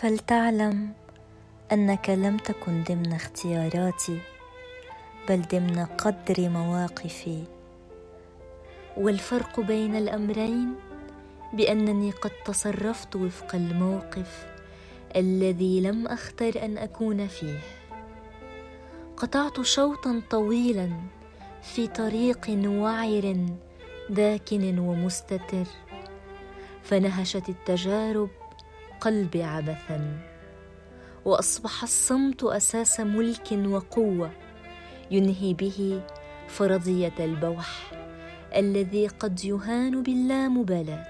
فلتعلم أنك لم تكن ضمن اختياراتي، بل ضمن قدر مواقفي. والفرق بين الأمرين بأنني قد تصرفت وفق الموقف الذي لم أختر أن أكون فيه. قطعت شوطا طويلا في طريق وعر داكن ومستتر، فنهشت التجارب قلبي عبثا، وأصبح الصمت أساس ملك وقوة ينهي به فرضية البوح الذي قد يهان باللامبالاة.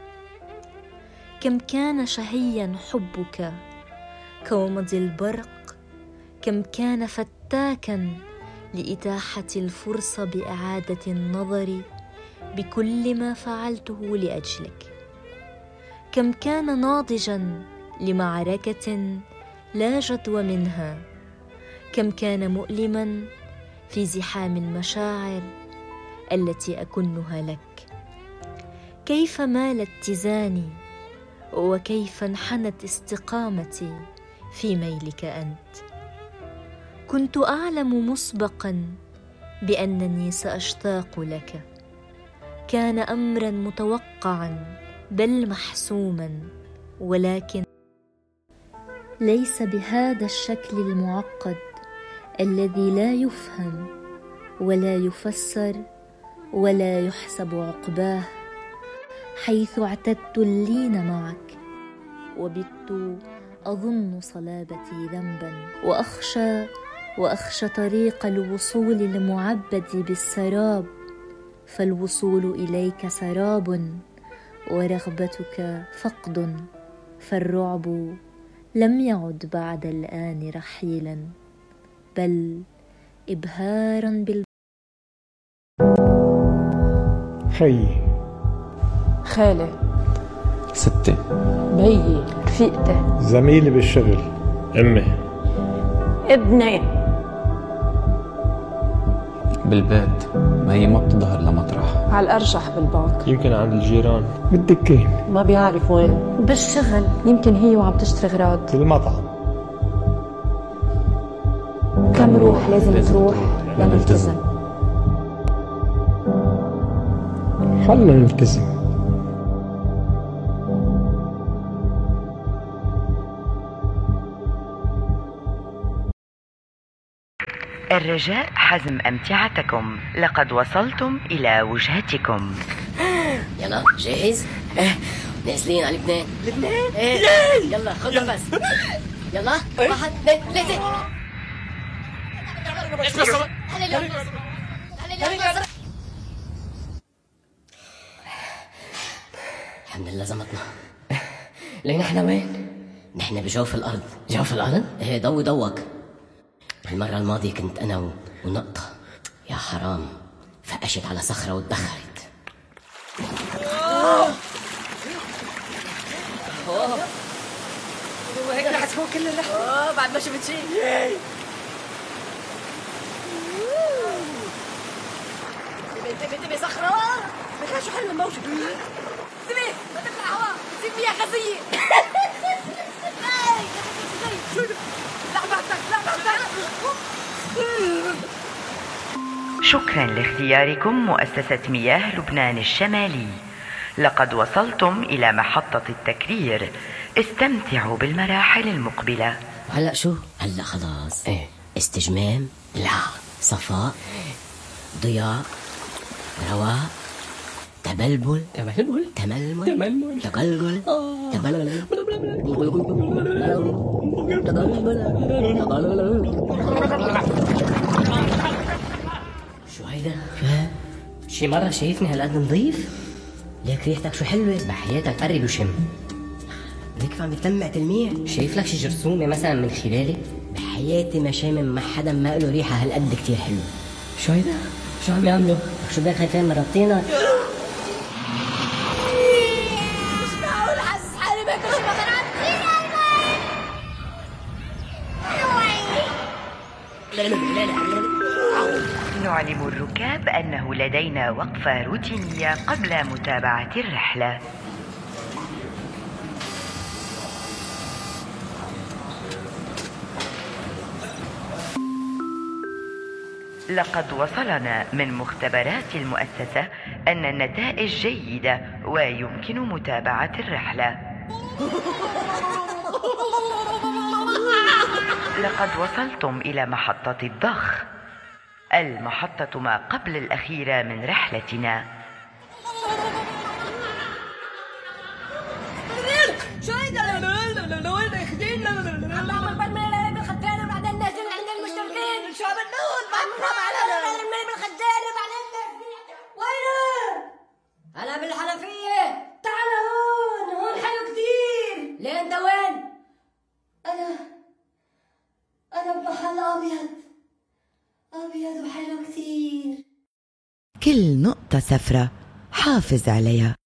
كم كان شهيا حبك كومض البرق، كم كان فتاكا لإتاحة الفرصة بإعادة النظر بكل ما فعلته لأجلك، كم كان ناضجا لمعركة لا جدوى منها، كم كان مؤلما في زحام المشاعر التي أكنها لك. كيف مال اتزاني وكيف انحنت استقامتي في ميلك أنت. كنت أعلم مسبقا بأنني سأشتاق لك، كان أمرا متوقعا بل محسوما، ولكن ليس بهذا الشكل المعقد الذي لا يفهم ولا يفسر ولا يحسب عقباه، حيث اعتدت اللين معك وبت أظن صلابتي ذنبا، وأخشى طريق الوصول المعبد بالسراب، فالوصول إليك سراب ورغبتك فقد، فالرعب لم يعد بعد الآن رحيلا بل إبهارا خيي، خالي، ستي، بيي، رفيقتي، زميلي بالشغل، أمي، ابني، بالبيت. ما هي ما بتظهر لمطرح، على الأرجح بالبنك، يمكن عند الجيران، بالدكين، ما بيعرف وين، بالشغل، يمكن هي وعم تشتري غراض، بالمطعم. كم روح لازم تروح لنلتزم. خلنا نلتزم. الرجاء حزم أمتعتكم، لقد وصلتم إلى وجهتكم. يلا جاهز؟ نازلين على لبنان. لبنان؟ يلا خذ نفس. يلا 1 2 3. الحمد لله زمطنا. لين احنا وين؟ نحن بجوف الأرض. جوف الأرض؟ ايه ضوي ضوك. المرة الماضية كنت أنا ونقطة، يا حرام فقشت على صخرة واتدخرت. وهيك رح تكون كل اللحظة. بعد ما شفت شيء. انتبه صخرة. لك شو حل الموجة؟ انتبه ما تطلع هواء تصير فيها خزية. شكرا لاختياركم مؤسسة مياه لبنان الشمالي. لقد وصلتم إلى محطة التكرير، استمتعوا بالمراحل المقبلة. هلأ شو؟ هلأ خلاص. ايه استجمام، لا صفاء، ضياء، رواء، تبلبل، تململ، تقلقل، تبلبل. شو هيدا؟ شي مرة شايفني هالقد نظيف؟ ليك ريحتك شو حلوة. بحياتك قرب وشم. ليك عم يتلمع تلميع. شايف لك شي جرثومة مثلا من خلالي؟ بحياتي ما شامم مع حدا ما له ريحة هالقد كتير حلوة. شو هيدا؟ شو عم يعملوا؟ شو بدك خايفين من ربطينك؟ نعلم الركاب أنه لدينا وقفة روتينية قبل متابعة الرحلة. لقد وصلنا من مختبرات المؤسسة أن النتائج جيدة ويمكن متابعة الرحلة. لقد وصلتم إلى محطة الضخ، المحطة ما قبل الأخيرة من رحلتنا. شو هيدا؟ وين رايحين؟ بالخدامة بعدين نازل عند المشتركين. شو عم نقول؟ بالخدامة بعدين وينه؟ أنا بالحنفية. تعال هون حلو كتير. ليه أنت وين؟ أنا بمحل أبيض وحلو كتير. كل نقطة سفرة حافظ عليها.